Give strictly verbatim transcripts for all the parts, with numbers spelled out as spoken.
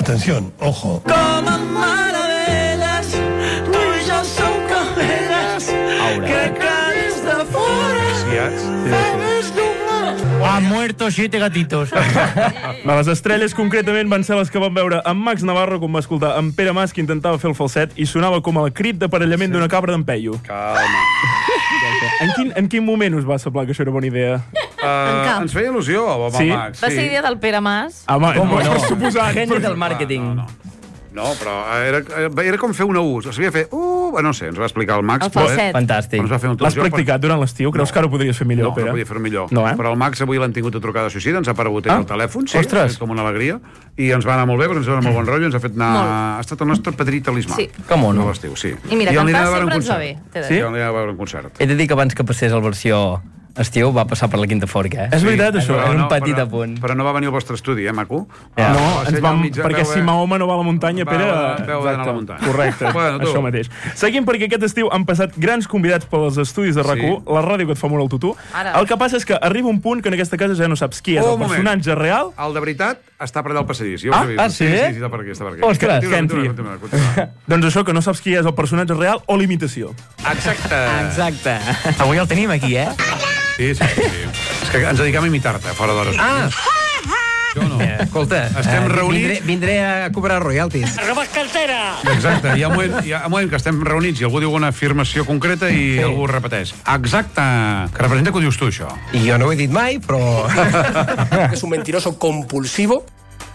Atención, ojo. Com en Maravellas, tu i jo som cameles, que cares de fora, febres doblades. Han muerto siete gatitos. Les estrelles, concretament, van ser les que van veure en Max Navarro, com va escoltar en Pere Mas, que intentava fer el falset, i sonava com el crit d'aparellament d'una cabra d'en Peyu. Calma. En quin, en quin moment us va semblar que això era bona idea? Uh, ens feia il·lusió amb sí? el Max. Va ser idea del Pere Mas. Home, Com no, no? per suposat. Geni del màrqueting. No, no. No, però era, era com fer una U. O sigui, fer... Uh, no sé, ens va explicar el Max. El falset. Fantàstic. Ens va fer un L'has practicat durant l'estiu? Creus No. que ara ho podries fer millor, No, Pere? no podia fer millor. No, eh? Però el Max avui l'han tingut a trucada suïcida, ens ha aparegut ah? el telèfon, sí, Ostres. és com una alegria, i ens va anar molt bé, però ens va anar molt bon rotllo, ens ha fet anar... Molt. Ha estat el nostre padrí talismà. Sí. Com no? A l'estiu, sí. I mira, el cantar anirà a veure sempre un ens va concert. bé, t'he de dir. I el anirà a veure un concert. He de dir que abans que passés el versió estiu va passar per la Quinta Forca, eh? És veritat, això. Però Era un no, petit però, apunt. Però no va venir al vostre estudi, eh, maco? Ja. No, Va ser ens allà vam, al mig, perquè veu, si eh? Mahoma no va a la muntanya, Pere... Va, veu d'anar a la muntanya. Correcte, Bueno, tu. això mateix. Seguim perquè aquest estiu han passat grans convidats pels estudis de RAC u, Sí. la ràdio que et fa molt el tutú. Ara. El que passa és que arriba un punt que en aquesta casa ja no saps qui és Oh, el un moment. personatge real. El de veritat està per allà al passadís. Ja Ah, us he vist. ah, sí? Sí, sí, sí, està per aquí, està per aquí. Ostres, Continua, entri. continua, continua, continua. Doncs això, que no saps qui és el personatge real o l'imitació. Exacte. Exacte. Avui el tenim aquí, eh? Sí, sí, sí. És que ens dedicam a imitar-te, fora d'hores. Ah! Jo no. Eh, escolta, Estem eh, reunits- Vindré, vindré a cobrar royalties. Robes cartera! Exacte, hi ha, un moment, hi ha un moment que estem reunits i algú diu una afirmació concreta i algú repeteix. Exacte. Que representa que ho dius tu, això. I jo no ho he dit mai, però... Es un mentiroso compulsivo.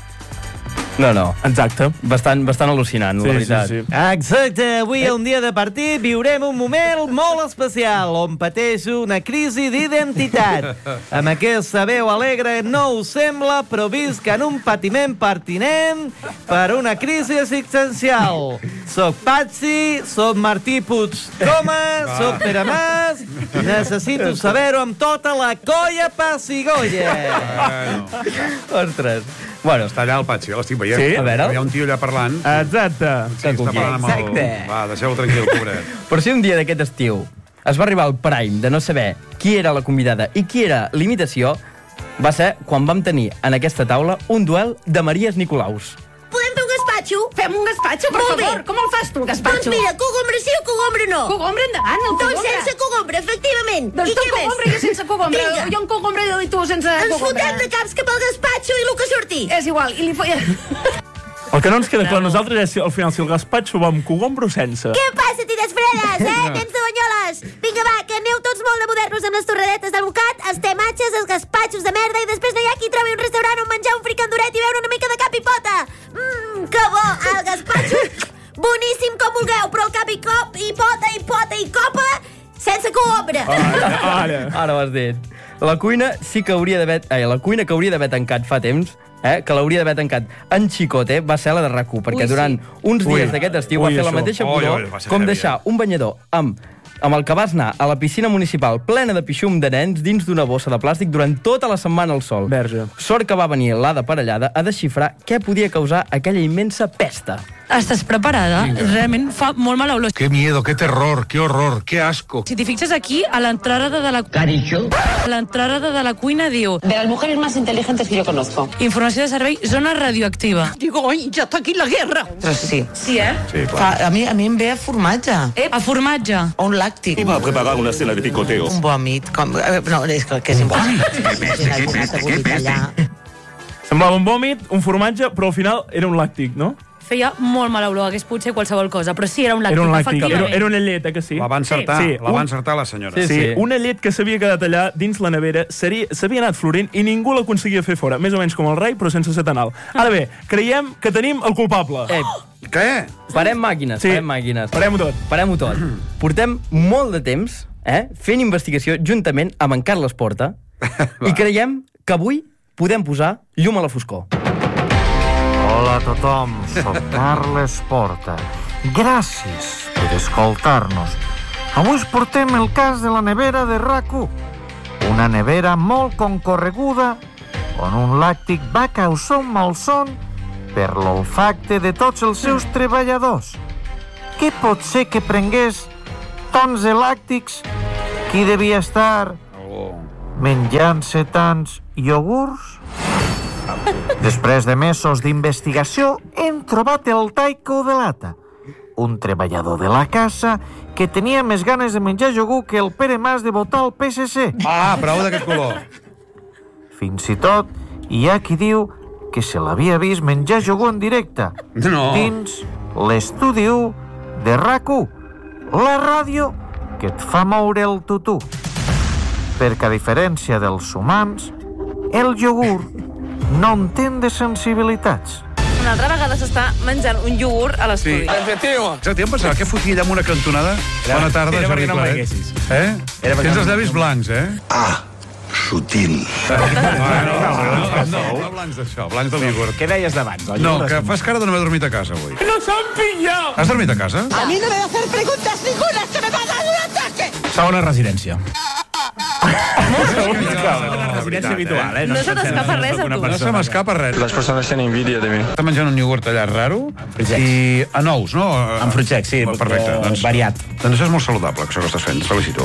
No, no. Exacte. Bastant, bastant al·lucinant, Sí, la veritat. sí, sí. Exacte, avui un dia de partit viurem un moment molt especial on pateixo una crisi d'identitat. Amb aquesta veu alegre no us sembla, però visc en un patiment pertinent per una crisi existencial. Soc Patxi, soc Martí Puigcoma, soc Pere Mas, necessito saber-ho amb tota la colla passigolla. Bueno, Ostres. Bueno, està allà el Patxi, l'estic veient. Sí? A veure. Hi ha un tio allà parlant. Exacte. Sí, està parlant amb el... Exacte. Va, deixeu-ho tranquil, pobret. per si un dia d'aquest estiu es va arribar al prime de no saber qui era la convidada i qui era l'imitació, va ser quan vam tenir en aquesta taula un duel de Maries Nicolaus. Podem fer un gaspatxo? Fem un gaspatxo, per Molt bé. favor. Com el fas tu, el gaspatxo? Doncs mira, cogombre sí o cogombre no? Cogombre endavant, el Doncs cogombre. sense cogombre, efectivament. Doncs I tu què més? cogombre i jo sense cogombre. Vinga. Jo un cogombre i tu sense Ens cogombre. fotem de caps cap al gaspatxo i el que surti. És igual, i li foia... El que no ens queda clar a nosaltres és si al final si el gaspatxo va amb cogombre o sense. Què passa, tires fredes, eh? Temps de banyoles. Vinga, va, que aneu tots molt de modernos amb les torradetes del bocat, els tematges, els gaspatxos de merda i després no hi ha qui trobi un restaurant on menjar un fricandoret i beure una mica de cap i pota. Mmm, que bo, el gaspatxo. Boníssim com vulgueu, però el cap i cop i pota i pota i copa sense cogombre. Ara, ara. Ara ho has dit. La cuina sí que hauria d'haver... Eh, la cuina que hauria d'haver tancat fa temps, eh, que l'hauria d'haver tancat en Chicote, va ser la de RAC u, perquè Ui, sí. durant uns Ui. dies d'aquest estiu va Ui, fer la això. mateixa Ui, pudor ui, va ser com heavy, deixar eh? un banyador amb amb el que vas anar a la piscina municipal plena de pixum de nens dins d'una bossa de plàstic durant tota la setmana al sol. Verge. Sort que va venir l'Ada Parellada a desxifrar què podia causar aquella immensa pesta. Estàs preparada? Realment fa molt mala olor. Qué miedo, qué terror, qué horror, qué asco. Si t'hi fixes aquí, a l'entrada de la... Caricho. A l'entrada de la cuina diu... De las mujeres más inteligentes que yo conozco. Informació de servei, zona radioactiva. Digo, oi, ja està aquí la guerra. Sí. Sí, eh? Sí, Fa, a, mi, a mi em ve a formatge. Eh, a formatge. O un làctic. Iba a preparar una cena de picoteo. Un vòmit. Com, eh, no, és que, que és impossible. Semblava un vòmit, un formatge, però al final era un làctic, no? Feia molt mala olor, hagués pogut ser qualsevol cosa, però sí, era un làctic, Era un làctic, era, efectivament. era una llet, eh, que sí? La va encertar, Sí, la va un- encertar la senyora. Sí, sí, una llet que s'havia quedat allà dins la nevera, seria- s'havia anat florint i ningú l'aconseguia fer fora, més o menys com el rei, però sense ser tan alt. Ara bé, creiem que tenim el culpable. Eh, Què? Parem màquines, Sí. parem màquines. Parem-ho tot. Parem-ho tot. Portem molt de temps eh, fent investigació juntament amb en Carles Porta i creiem que avui podem posar llum a la foscor. Hola a tothom, soc Carles Porta. Gràcies per escoltar-nos. Avui us portem el cas de la nevera de RAC u. Una nevera molt concorreguda on un làctic va causar un malson per l'olfacte de tots els seus treballadors. Què pot ser que prengués tants de làctics? Qui devia estar menjant-se tants iogurts? Després de mesos d'investigació, hem trobat el Taiko de Lata, un treballador de la casa que tenia més ganes de menjar iogurt que el Pere Mas de votar al P S C. Ah, prou d'aquest color. Fins i tot hi ha qui diu que se l'havia vist menjar iogurt en directe No. dins l'estudi u de RAC u, la ràdio que et fa moure el tutú. Perquè a diferència dels humans, el iogurt no entén de sensibilitats. Una altra vegada s'està menjant un iogurt a l'estudi. Exacte, jo em pensava, què fotia allà amb una cantonada? Bona tarda, era Jordi perquè no em Claret. veiessis. Eh? Era perquè Tens no els em llavis blancs, eh? Ah, sutil. No, no, no, blancs d'això, blancs de l'iogurt. Què deies d'abans? No, que fas cara de no haver dormit a casa avui. ¡Nos han pillado! Has dormit a casa? A mí no me va a hacer preguntas ninguna, que me va a dar un ataque. Segona residència. Una residència habitual, eh? No se t'escapa res, a tu. No se m'escapa res. Les persones tenen envidia de mi. Està menjant un iogurt allà raro fruitsecs. i a nous, no? Amb fruitsecs, sí, Perfecte. eh, Doncs, variat. Doncs això és molt saludable, això que estàs fent. Felicito.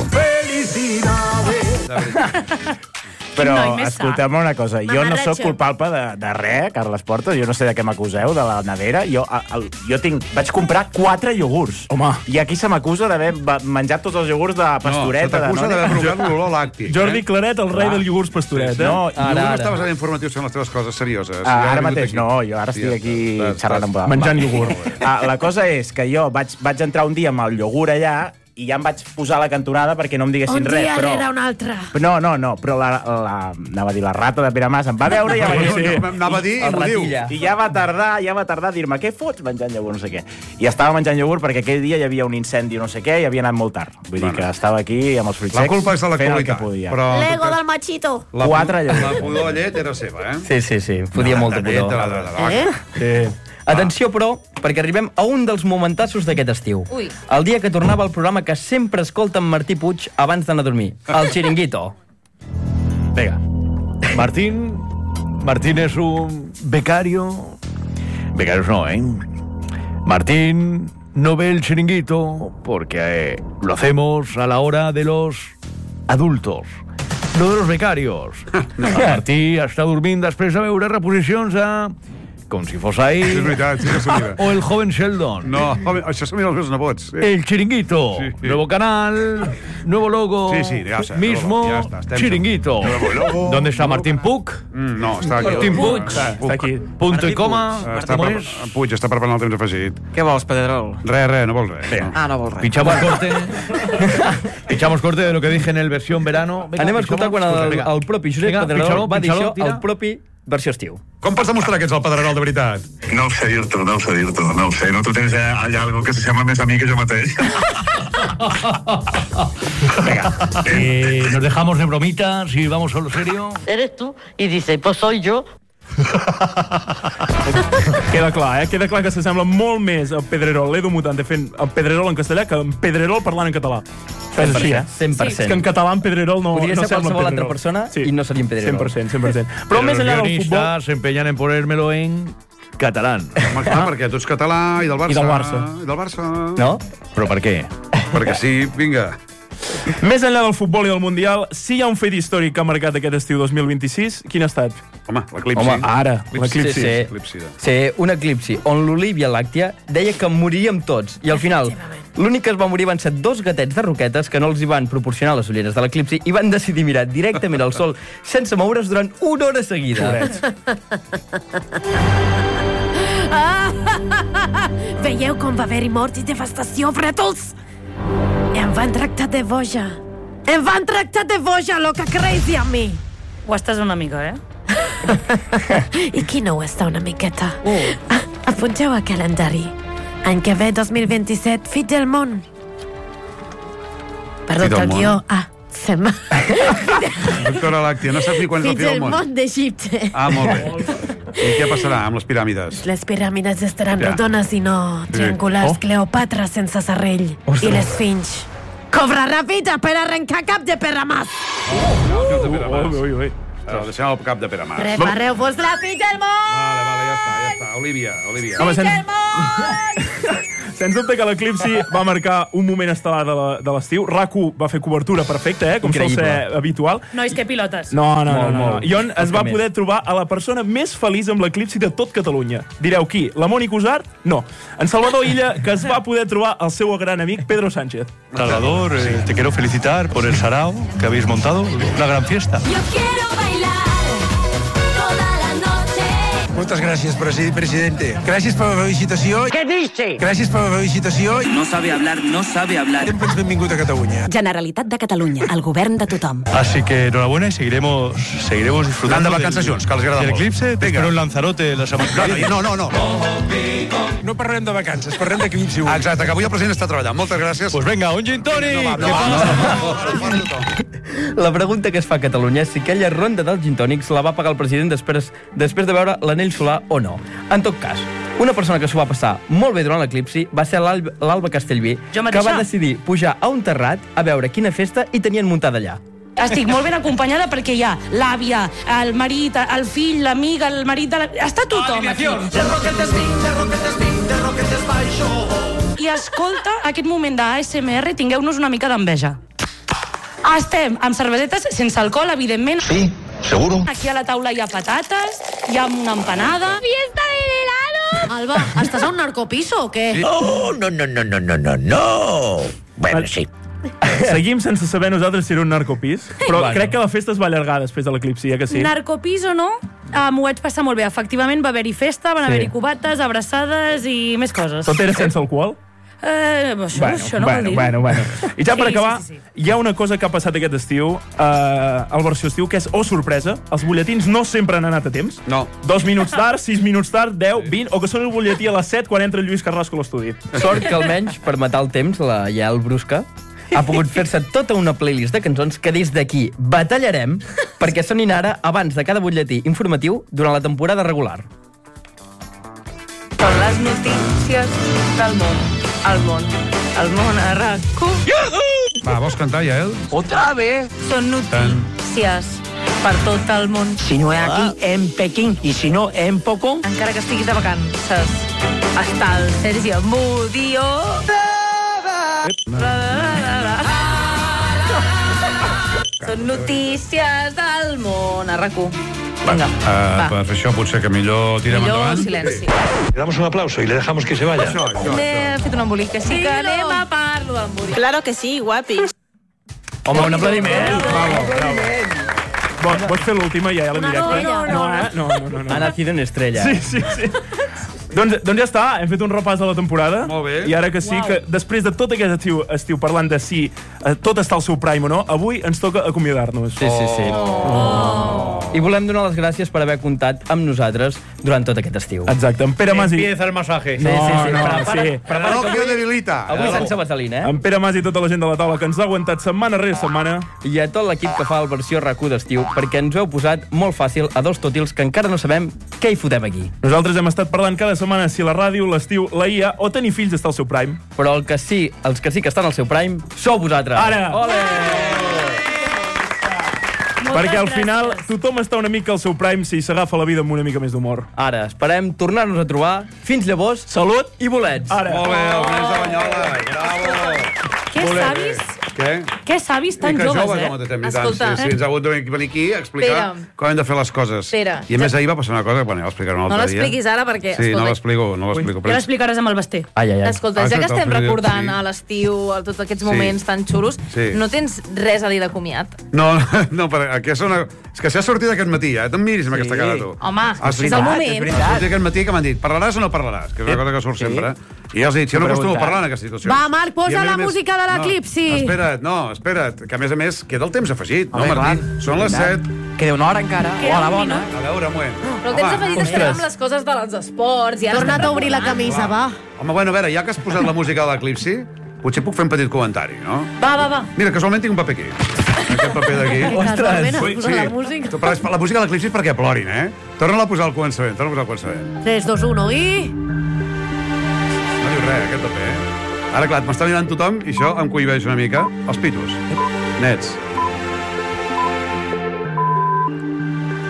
Però Quin noi més escolteu-me una cosa, jo no sóc Mamarratxo. culpable de, de res, Carles Portas, jo no sé de què m'acuseu, de la nevera. Jo, el, jo tinc, vaig comprar quatre iogurts. Home. I aquí se m'acusa d'haver ba- menjat tots els iogurts de No, se pastoreta. t'acusa de, d'haver provat l'olor làctic. Jordi eh? Claret, el rei Clar. del iogurts pastoret, eh? No, I Ara, ara, no ara. estaves a l'informatiu fent les teves coses serioses. Ah, Ja ara he mateix vingut no, aquí. jo ara Sí, estic ja aquí està. xerrant amb vosaltres. Menjant iogurt. Ah, la cosa és que jo vaig, vaig entrar un dia amb el iogurt allà i ja em vaig posar a la cantonada perquè no em diguessin Un res. dia Però... rere un altre. No, no, no, però la, la, anava a dir, la rata de Pere Mas em va veure i ja va dir... Sí. Anava a dir i El m'ho diu. ratilla. I ja va tardar, ja va tardar a dir-me què fots menjant iogurt, no sé què. I estava menjant iogurt perquè aquell dia hi havia un incendi no sé què i havia anat molt tard. Vull dir Bueno. que estava aquí amb els fruitsecs La culpa és de la fent el que qualitat. podia. Però, en tot L'ego cas, del machito. la, Quatre la iogurts. pudor de llet era seva, eh? Sí, sí, sí. Fotia molta De llet, de la, pudor. de la, de la, Eh? Eh. Atenció, però, perquè arribem a un dels momentassos d'aquest estiu. Ui. El dia que tornava al programa que sempre escolta en Martí Puig abans d'anar a dormir. El Chiringuito. Venga. Martín. Martín es un becario. Becarios no, ¿eh? Martín no ve el Chiringuito porque eh, lo hacemos a la hora de los adultos. No de los becarios. Martí està dormint després de veure reposicions a... Com si fos ahí. És veritat, sí que s'ho mira. O el joven Sheldon. No, home, això s'ho mira els meus nebots. Sí. El Chiringuito. Sí, sí. Nuevo canal, nuevo logo. Sí, sí, ya sé, Mismo nuevo, ya está, estem- Chiringuito. Nuevo logo, ¿Dónde está nuevo Martín canal. Puig? Mm, no, està aquí. Martín Puig. Està aquí. Punto y coma. Està ¿Cómo pre- es? Puig està preparant el temps afegit. Què vols, Pedrerol? Res, res, no vol res. No. Ah, no vols res. Pinchamos corte. Pinchamos corte de lo que dije en el versión verano. Venga, Anem a escoltar quan pinchamos. el, Venga. el propi Josep Venga, Pedrerol pinxalo, va dir pinxalo, això tira. al propi versió estiu. Com pots demostrar que ets el Pedrerol de veritat? No ho sé dir-t'ho, no ho sé dir-t'ho, no ho sé. No, tu tens allà algo que s'assembla més a mi que jo mateix. Eh, nos dejamos de bromitas y vamos a lo serio. Eres tú y dice, pues soy yo. Queda clar, eh? Queda clar que s'assembla molt més a Pedrerol, l'Edu Mutante fent el Pedrerol en castellà que en Pedrerol parlant en català. És així, eh? cent per cent. És que en català en Pedrerol no, Podria no ser sembla qualsevol Pedrerol. altra persona i no seria en Pedrerol. cent per cent, cent per cent. Però Pero més los enllà del futbol... guionistas se empeñan en ponérmelo en catalán. Home, clar, perquè tu ets català i del Barça. I del Barça. I del Barça. No? ¿Pero por qué? Perquè sí, vinga. Més enllà del futbol i del Mundial, si hi ha un fet històric que ha marcat aquest estiu dos mil vint-i-sis, quin ha estat? Home, l'eclipsi. Home, ara, l'eclipsi. Sí, sí. Eclipsi. Sí, un eclipsi on l'Olivia Làctia deia que moriríem tots. I al final, l'únic que es va morir van ser dos gatets de roquetes que no els hi van proporcionar les ulleres de l'eclipsi i van decidir mirar directament al sol sense moure's durant una hora seguida. Veieu com va haver-hi mort i devastació, brètols? Em van tractar de boja. Em van tractar de boja, loca crazy a mi. Ho estàs una mica, eh? I qui no ho està una miqueta? Ah, apunteu al calendari. Any que ve, dos mil vint-i-set, fi del món. Perdó, Fi del el món? guió... Ah, se m'ha... Doctora Làctia, no saps ni quan és Fi el fi del del món. món d'Egipte. Ah, molt bé. I què passarà amb les piràmides? Les piràmides estaran Ja. redones i no triangulars. Oh. Cleopatra sense serrell. Ostres. I l'esfinx. Cobrarà vida per arrencar cap de Peramàs. Ui, ui, ui. Però deixem el cap de Pere Mas. Prepareu-vos la fi del món! Vale, vale, ja està, ja està. Olivia, Olivia. Home, sen... Sens dubte que l'eclipsi va marcar un moment estel·lar de l'estiu. RAC1 va fer cobertura perfecta, eh? Com sol ser habitual. Nois, que pilotes. No, no, no, no. I on es va poder trobar a la persona més feliç amb l'eclipsi de tot Catalunya. Direu qui? La Mònica Usart? No. En Salvador Illa, que es va poder trobar el seu gran amic Pedro Sánchez. Salvador, eh, te quiero felicitar por el sarao que habéis montado. Una gran fiesta. Yo quiero bailar toda la noche. Moltes gràcies, presi- presidente. Gràcies per la felicitació. Què dice? Gràcies per la felicitació. No sabe hablar, no sabe hablar. Sempre ens benvingut a Catalunya. Generalitat de Catalunya, el govern de tothom. Así que enhorabuena y seguiremos, seguiremos disfrutando Anant de vacances junts, que els agrada del molt. eclipse. Te espero en Lanzarote la setmana que viene. No, no, no. No parlem de vacances, parlem d'eclipsi. Exacte, que avui el president està treballant. Moltes gràcies. Pues venga, un gin tonic. No, va, no, va, no, no. La pregunta que es fa a Catalunya és si aquella ronda dels gintònics la va pagar el president després, després de veure l'anell solar o no. En tot cas, una persona que s'ho va passar molt bé durant l'eclipsi va ser l'Alba l'Alba Castellví, Jo que mateixa. va decidir pujar a un terrat a veure quina festa hi tenien muntada allà. Estic molt ben acompanyada perquè hi ha l'àvia, el marit, el fill, l'amic, el marit de la... Està tothom aquí. I escolta, aquest moment d'A S M R, tingueu-nos una mica d'enveja. Estem amb cervesetes sense alcohol, evidentment. Sí, seguro. Aquí a la taula hi ha patates, hi ha una empanada. Fiesta del helado. Alba, estàs a un narcopiso o què? Oh, no, no, no, no, no, no, no. Bueno, sí. Seguim sense saber nosaltres si era un narcopís, però Bueno. crec que la festa es va allargar després de l'eclipsi, ja que sí? Narcopís o no, uh, m'ho vaig passar molt bé. Efectivament, va haver-hi festa, van Sí. haver-hi cubates, abraçades i més coses. Tot era sense alcohol? Eh, això, Bueno, això no bueno, vol dir. bueno, bueno. I ja per Sí, acabar, sí, sí, hi ha una cosa que ha passat aquest estiu, eh, al versió estiu, que és, oh, sorpresa, els butlletins no sempre han anat a temps. No. Dos minuts tard, sis minuts tard, deu, vint, o que són el butlletí a les set quan entra el Lluís Carrasco a l'estudi. Sort que almenys, per matar el temps, la Yael Brusca ha pogut fer-se tota una playlist de cançons que des d'aquí batallarem perquè sonin ara abans de cada butlletí informatiu durant la temporada regular. Són les notícies del món. El món. El món a RAC1. Va, vols cantar, Yael? Otra vez. Són notícies per tot el món. Si no es aquí, en Pekín. Y si no, en Pocón. Encara que estiguis de vacances. Està el Sergio Mudio. Són notícies del món a RAC1. Vinga, Uh, va. per això potser que millor tirem Millor endavant. silenci. Le damos un aplauso y le dejamos que se vaya. Això, això, això. N'he fet un embolic, que sí que anem a parlo d'embolic. Claro que sí, guapi. Home, un aplaudiment. Bravo, bravo. Vols, vols fer l'última, ja, en directe? no, no, no, eh? no, no, no, no. Ha nacido en estrella. Sí, sí, sí. doncs, doncs ja està, hem fet un repàs de la temporada. Molt bé. I ara que sí, Uau. que després de tot aquest estiu, estiu parlant de si eh, tot està al seu prime o no, avui ens toca acomiadar-nos. Sí, sí, sí. Oh. I volem donar les gràcies per haver comptat amb nosaltres durant tot aquest estiu. Exacte, en Pere Mas i... Empieza el masaje. No, Sí, sí, sí. no, Prepara- sí. prepara que Parroquia avui- de Vilita. Avui sense vaselina, eh? En Pere Mas i tota la gent de la taula que ens ha aguantat setmana rere setmana. I a tot l'equip que fa el versió RAC1 d'estiu, perquè ens ho heu posat molt fàcil a dos tòtils que encara no sabem què hi fotem aquí. Nosaltres hem estat parlant cada setmana si la ràdio, l'estiu, la I A o tenir fills està al seu prime. Però el que sí, els que sí que estan al seu prime sou vosaltres. Ara! Ole! Perquè al final tothom està una mica al seu prime si s'agafa la vida amb una mica més d'humor. Ara, esperem tornar-nos a trobar. Fins llavors, salut i bolets. Ara. Molt bé, el Nens de Banyola. Bravo. Que savis, Què? que savis tan que joves, joves, eh? home, tant, Escolta. sí, sí, ens ha hagut de venir aquí a explicar Pere. com hem de fer les coses. Pere. I a més ahir va passar una cosa, bueno, ja l'explicaré un No altre dia. l'expliquis ara perquè, Sí, no escolta, l'explico, no l'explico. Ja l'explicaràs amb el Basté. Ai, ai, ai. Escolta, Ah, ja que sí, estem sí, recordant sí. a l'estiu a tots aquests Sí. moments tan xulos, Sí. no tens res a dir de comiat? No, no, per, aquesta una... és que s'ha sortit aquest matí, eh? No em miris amb aquesta cara, tu. Home, Ah, és sí. el moment. Ha sortit aquest matí que m'han dit, parlaràs o no parlaràs? Que és una cosa que surt sempre. I ja els he dit, si jo no acostumo a parlar en aquesta situació. Va, Marc, posa I a més la a més- música de l'eclipsi. No, espera't, no, espera't, que a més a més queda el temps afegit, no, Home, Martí? clar. Són les set. Queda una hora encara. Queda Hola, un bona. minut. A veure, un moment. Però el temps Home, afegit estem amb les coses dels esports. I ara Torna't estem a obrir la recordant. camisa, va. Home, bueno, a veure, ja que has posat la música de l'eclipsi, potser puc fer un petit comentari, no? Va, va, va. Mira, casualment tinc un paper aquí. Aquest paper d'aquí. Casualment has Ui, posat la música. Però és la música de l'eclipsi és perquè plorin, eh? Torna-la a posar al començament, torna-la a posar al començament. tres, dos, u, i... No diu res, aquest paper, eh? Ara, clar, m'està mirant tothom i això em cohibeix una mica. Els pitos. Nets.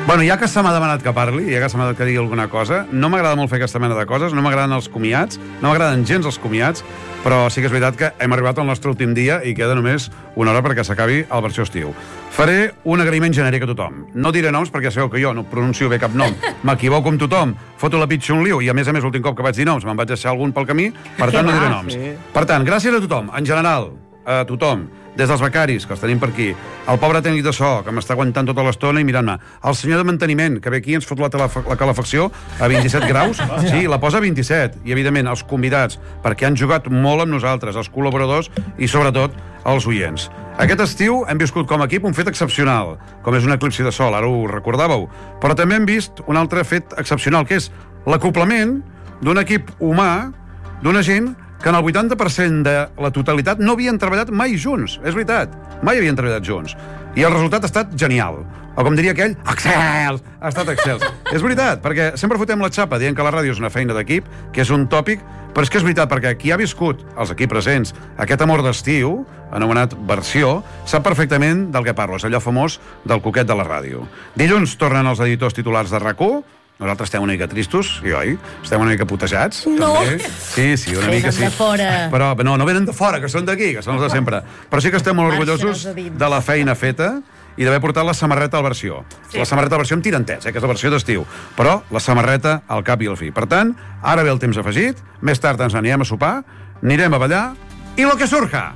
Bueno, ja que se m'ha demanat que parli, ja que se m'ha demanat que digui alguna cosa, no m'agrada molt fer aquesta mena de coses, no m'agraden els comiats, no m'agraden gens els comiats, però sí que és veritat que hem arribat al nostre últim dia i queda només una hora perquè s'acabi el versió estiu. Faré un agraïment genèric a tothom. No diré noms perquè sabeu que jo no pronuncio bé cap nom. M'equivoco amb tothom, foto la pitxa un liu i a més a més l'últim cop que vaig dir noms me'n vaig deixar algun pel camí, per tant no diré noms. Per tant, gràcies a tothom, en general, a tothom, des dels becaris, que els tenim per aquí, el pobre tècnic de so, que m'està aguantant tota l'estona i mirant-me, el senyor de manteniment, que ve aquí i ens fot la, la calefacció a vint-i-set graus, sí, la posa a vint-i-set, i evidentment els convidats, perquè han jugat molt amb nosaltres, els col·laboradors i sobretot els oients. Aquest estiu hem viscut com a equip un fet excepcional, com és un eclipsi de sol, ara ho recordàveu, però també hem vist un altre fet excepcional, que és l'acoplament d'un equip humà, d'una gent que en el vuitanta per cent de la totalitat no havien treballat mai junts. És veritat, mai havien treballat junts. I el resultat ha estat genial. O com diria aquell, excels! Ha estat excels. És veritat, perquè sempre fotem la xapa dient que la ràdio és una feina d'equip, que és un tòpic, però és que és veritat, perquè qui ha viscut, els aquí presents, aquest amor d'estiu, anomenat versió, sap perfectament del que parlo, és allò famós del coquet de la ràdio. Dilluns tornen els editors titulars de RAC u, nosaltres estem una mica tristos, i oi? Estem una mica putejats. No! També. Sí, sí, una mica sí. Venen de fora. Però no, no venen de fora, que són d'aquí, que són els de sempre. Però sí que estem molt orgullosos de la feina feta i d'haver portat la samarreta al versió. Sí. La samarreta al versió amb tirantets, eh, que és la versió d'estiu. Però la samarreta al cap i al fi. Per tant, ara ve el temps afegit, més tard ens anirem a sopar, anirem a ballar, i lo que surja!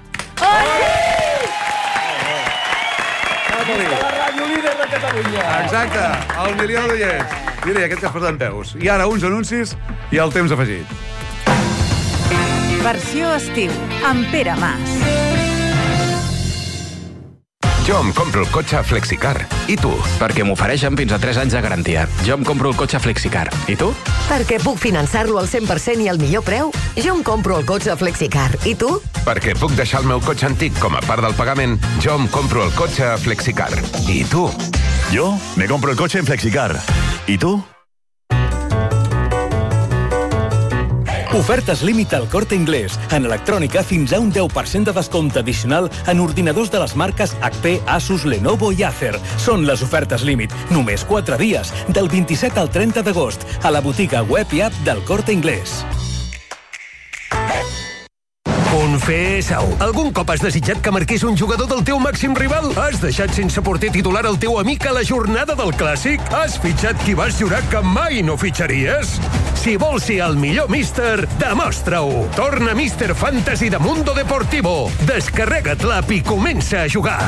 La ràdio líder de Catalunya. Exacte, el milió d'oients. Mira, aquest que es posa en peus. I ara uns anuncis i el temps afegit. Versió estiu, amb Pere Mas. Jo em compro el cotxe Flexicar. I tu? Perquè m'ofereixen fins a tres anys de garantia. Jo em compro el cotxe Flexicar. I tu? Perquè puc finançar-lo al cent per cent i al millor preu. Jo em compro el cotxe Flexicar. I tu? Perquè puc deixar el meu cotxe antic com a part del pagament. Jo em compro el cotxe Flexicar. I tu? Yo me compro el coche en Flexicar. ¿Y tú? Ofertes límit al Corte Inglés. En electrònica, fins a un deu per cent de descompte addicional en ordinadors de les marques H P, Asus, Lenovo i Acer. Són les ofertes límit. Només quatre dies, del vint-i-set al trenta d'agost, a la botiga web i app del Corte Inglés. Confessa-ho. Algun cop has desitjat que marqués un jugador del teu màxim rival? Has deixat sense porter titular el teu amic a la jornada del Clàssic? Has fitxat qui vas jurar que mai no fitxaries? Si vols ser el millor míster, demostra-ho. Torna Míster Fantasy de Mundo Deportivo. Descarrega't l'app i comença a jugar.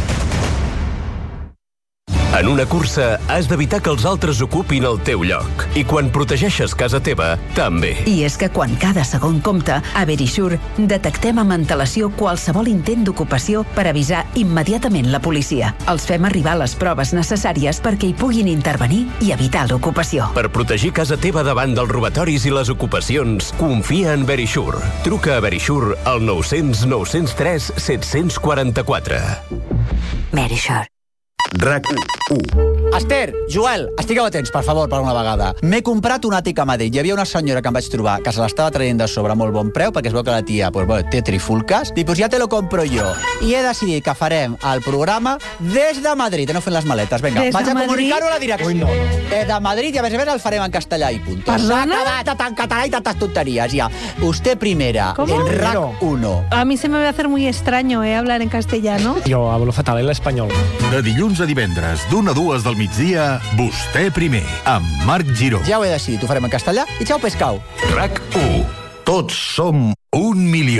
En una cursa, has d'evitar que els altres ocupin el teu lloc. I quan protegeixes casa teva, també. I és que quan cada segon compta, a Verisure detectem amb antelació qualsevol intent d'ocupació per avisar immediatament la policia. Els fem arribar les proves necessàries perquè hi puguin intervenir i evitar l'ocupació. Per protegir casa teva davant dels robatoris i les ocupacions, confia en Verisure. Truca a Verisure al nou cents nou cents tres set cents quaranta-quatre. Verisure. RAC u. Esther, Joel, estigueu atents, per favor, per una vegada. M'he comprat un àtic a Madrid. Hi havia una senyora que em vaig trobar que se l'estava traient de sobre a molt bon preu, perquè es veu que la tia pues, bueno, té trifulques. I pues ja te lo compro jo. I he decidit que farem el programa des de Madrid. No fent les maletes. Vinga, des vaig a comunicar-ho a la direcció. Ui, no, no. Des de Madrid i a més a més el farem en castellà i punt. S'ha acabat en català i tantes tonterías ya. Usted primera, ¿Cómo? en RAC uno. A mí se me va a hacer muy extraño, ¿eh? Hablar en castellano. Yo hablo fatal el español. De dilluns a divendres, d'una a dues del migdia, Vostè primer, amb Marc Giró. Ja ho he decidit, ho farem en castellà i xau pescau. RAC u. Tots som un milió.